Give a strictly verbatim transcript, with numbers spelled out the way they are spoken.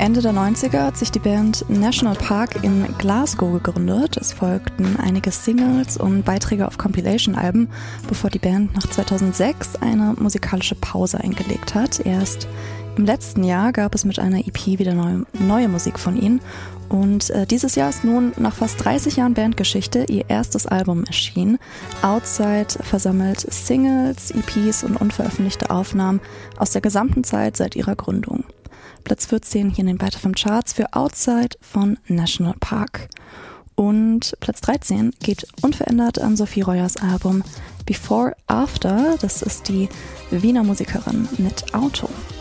Ende der neunziger hat sich die Band National Park in Glasgow gegründet. Es folgten einige Singles und Beiträge auf Compilation-Alben, bevor die Band nach zweitausendsechs eine musikalische Pause eingelegt hat. Erst im letzten Jahr gab es mit einer E P wieder neue, neue Musik von ihnen. Und äh, dieses Jahr ist nun nach fast dreißig Jahren Bandgeschichte ihr erstes Album erschienen. Outside versammelt Singles, E Ps und unveröffentlichte Aufnahmen aus der gesamten Zeit seit ihrer Gründung. Platz vierzehn hier in den Byte F M Charts für Outside von National Park. Und Platz dreizehn geht unverändert an Sophie Royers Album Before After. Das ist die Wiener Musikerin mit Auto.